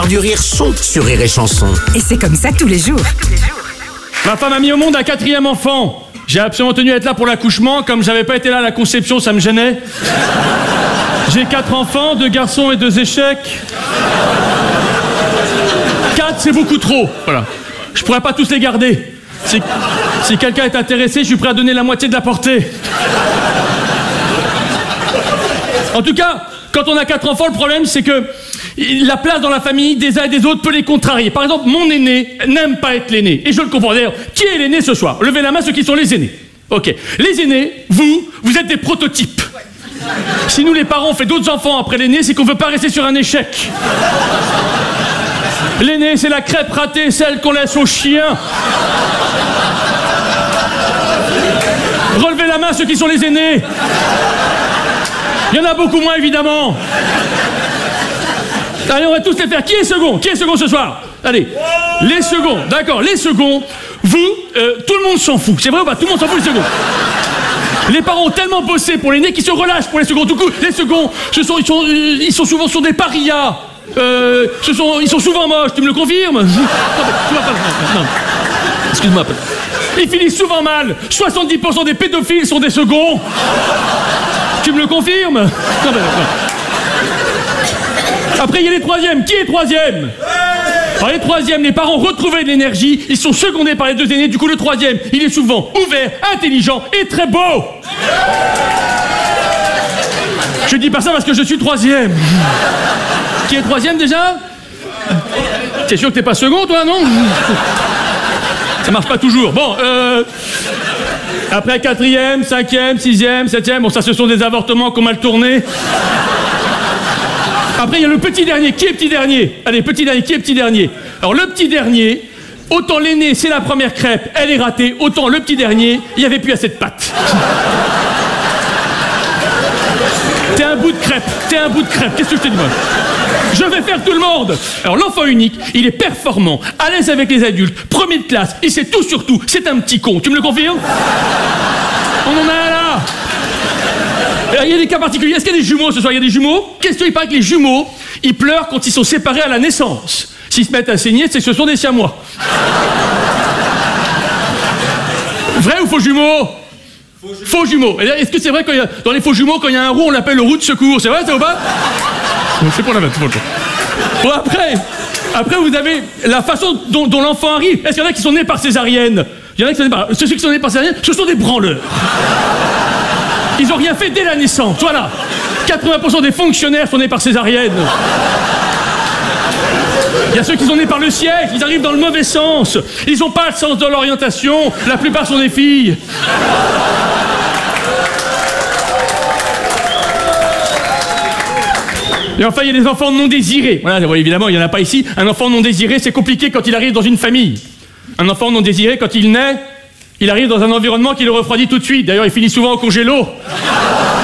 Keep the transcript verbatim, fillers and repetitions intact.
Du rire sont sur Rire et Chanson. Et c'est comme ça tous les jours. Ma femme a mis au monde un quatrième enfant. J'ai absolument tenu à être là pour l'accouchement. Comme j'avais pas été là à la conception, ça me gênait. J'ai quatre enfants, deux garçons et deux échecs. Quatre, c'est beaucoup trop. Voilà. Je pourrais pas tous les garder. Si, si quelqu'un est intéressé, je suis prêt à donner la moitié de la portée. En tout cas, quand on a quatre enfants, le problème, c'est que la place dans la famille des uns et des autres peut les contrarier. Par exemple, mon aîné n'aime pas être l'aîné. Et je le comprends. D'ailleurs, qui est l'aîné ce soir? Levez la main ceux qui sont les aînés. Ok. Les aînés, vous, vous êtes des prototypes. Si nous, les parents, on fait d'autres enfants après l'aîné, c'est qu'on veut pas rester sur un échec. L'aîné, c'est la crêpe ratée, celle qu'on laisse aux chiens. Relevez la main ceux qui sont les aînés. Il y en a beaucoup moins, évidemment. Allez, on va tous les faire. Qui est second? Qui est second ce soir? Allez, les seconds, d'accord, les seconds, vous, euh, tout le monde s'en fout. C'est vrai ou pas? Tout le monde s'en fout les seconds. Les parents ont tellement bossé pour l'aîné qu'ils se relâchent pour les seconds. Tout coup, les seconds, ce sont, ils, sont, euh, ils sont souvent sur des parias. Euh, ce sont, ils sont souvent moches, tu me le confirmes? Non, non, non. Excuse-moi. Ils finissent souvent mal. soixante-dix pour cent des pédophiles sont des seconds. Tu me le confirmes? Non, non, non. Après, il y a les troisièmes. Qui est troisième? Alors, les troisièmes, les parents retrouvaient de l'énergie. Ils sont secondés par les deux aînés. Du coup, le troisième, il est souvent ouvert, intelligent et très beau. Je dis pas ça parce que je suis troisième. Qui est troisième déjà? T'es sûr que t'es pas second, toi, non? Ça marche pas toujours. Bon, euh... après quatrième, cinquième, sixième, septième, bon, ça, ce sont des avortements qu'on mal tournés. Après, il y a le petit dernier. Qui est petit dernier? Allez, petit dernier. Qui est petit dernier? Alors, le petit dernier, autant l'aîné, c'est la première crêpe, elle est ratée, autant le petit dernier, il n'y avait plus assez de pâte. T'es un bout de crêpe. T'es un bout de crêpe. Qu'est-ce que je te dis, moi? Je vais faire tout le monde. Alors, l'enfant unique, il est performant, à l'aise avec les adultes, premier de classe, il sait tout sur tout. C'est un petit con. Tu me le confirmes? On en a un là. Il y a des cas particuliers. Est-ce qu'il y a des jumeaux ce soir? Il y a des jumeaux? Question, il paraît que les jumeaux, ils pleurent quand ils sont séparés à la naissance. S'ils se mettent à saigner, c'est que ce sont des siamois. Vrai ou faux jumeaux? Faux jumeaux. Est-ce que c'est vrai que dans les faux jumeaux, quand il y a un roux, on l'appelle le roux de secours? C'est vrai, ça ou pas? C'est pour la même. Bon, après, après, vous avez la façon dont, dont l'enfant arrive. Est-ce qu'il y en a qui sont nés par césarienne? Il y en a qui sont nés par... Ceux qui sont nés par césarienne, ce sont des branleurs. Ils n'ont rien fait dès la naissance, voilà. quatre-vingts pour cent des fonctionnaires sont nés par césarienne. Il y a ceux qui sont nés par le siège, ils arrivent dans le mauvais sens. Ils n'ont pas le sens de l'orientation, la plupart sont des filles. Et enfin, il y a des enfants non désirés. Voilà, évidemment, il n'y en a pas ici. Un enfant non désiré, c'est compliqué quand il arrive dans une famille. Un enfant non désiré, quand il naît, il arrive dans un environnement qui le refroidit tout de suite. D'ailleurs, il finit souvent au congélo.